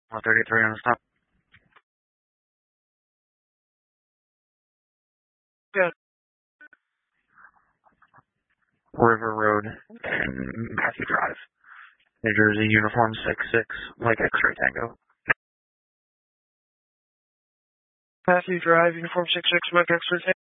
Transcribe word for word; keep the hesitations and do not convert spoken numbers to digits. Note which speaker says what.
Speaker 1: one thirty-three on the stop.
Speaker 2: Good.
Speaker 1: River Road and Matthew Drive. New Jersey, uniform six six, like X-ray Tango.
Speaker 2: Matthew Drive, uniform six six, Mike X-ray Tango.